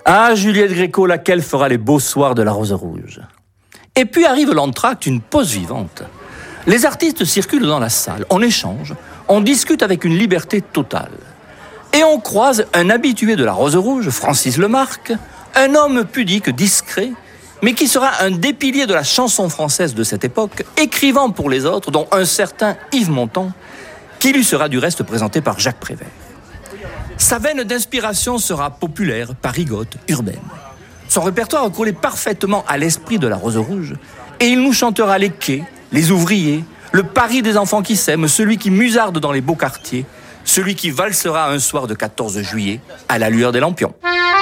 Ah, Juliette Gréco, laquelle fera les beaux soirs de la Rose Rouge. Et puis arrive l'entracte, une pause vivante. Les artistes circulent dans la salle, on échange, on discute avec une liberté totale. Et on croise un habitué de la Rose Rouge, Francis Lemarque, un homme pudique, discret, mais qui sera un des piliers de la chanson française de cette époque, écrivant pour les autres, dont un certain Yves Montand, qui lui sera du reste présenté par Jacques Prévert. Sa veine d'inspiration sera populaire, parigote, urbaine. Son répertoire collait parfaitement à l'esprit de la Rose Rouge, et il nous chantera les quais, les ouvriers, le Paris des enfants qui s'aiment, celui qui musarde dans les beaux quartiers, celui qui valsera un soir de 14 juillet à la lueur des lampions.